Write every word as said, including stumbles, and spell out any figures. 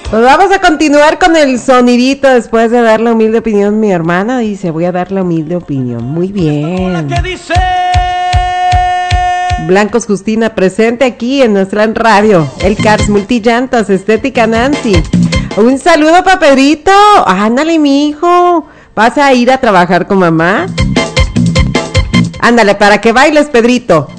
Pues vamos a continuar con el sonidito después de dar la humilde opinión. Mi hermana dice, voy a dar la humilde opinión. Muy bien. Blancos Justina, presente aquí en nuestra radio. El Cars Multillantas, Estética Nancy. Un saludo para Pedrito. Ándale, mi hijo. ¿Vas a ir a trabajar con mamá? Ándale, para que bailes, Pedrito.